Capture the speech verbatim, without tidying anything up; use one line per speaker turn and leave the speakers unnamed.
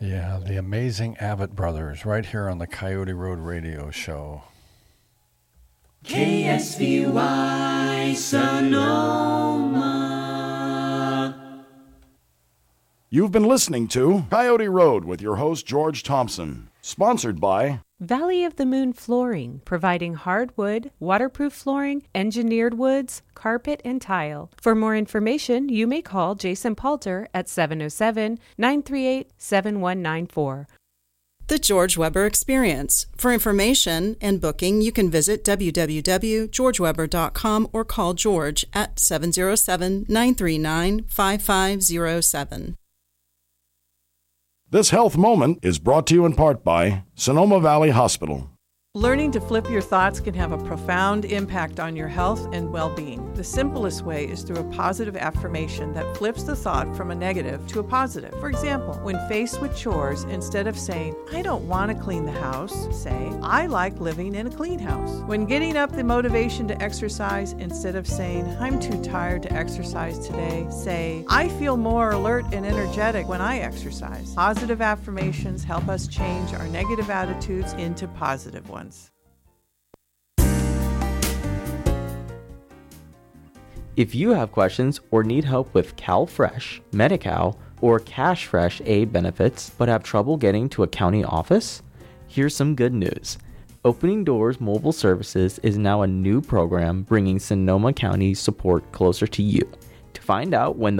Yeah, the amazing Abbott Brothers, right here on the Coyote Road Radio Show.
K S V Y Sonoma.
You've been listening to Coyote Road with your host, George Thompson. Sponsored by
Valley of the Moon Flooring, providing hardwood, waterproof flooring, engineered woods, carpet, and tile. For more information, you may call Jason Palter at seven oh seven, nine three eight, seven one nine four.
The George Weber Experience. For information and booking, you can visit w w w dot george weber dot com or call George at seven oh seven, nine three nine, five five oh seven.
This health moment is brought to you in part by Sonoma Valley Hospital.
Learning to flip your thoughts can have a profound impact on your health and well-being. The simplest way is through a positive affirmation that flips the thought from a negative to a positive. For example, when faced with chores, instead of saying, I don't want to clean the house, say, I like living in a clean house. When getting up the motivation to exercise, instead of saying, I'm too tired to exercise today, say, I feel more alert and energetic when I exercise. Positive affirmations help us change our negative attitudes into positive ones.
If you have questions or need help with CalFresh, Medi-Cal, or CashFresh aid benefits but have trouble getting to a county office, here's some good news. Opening Doors Mobile Services is now a new program bringing Sonoma County support closer to you. To find out when the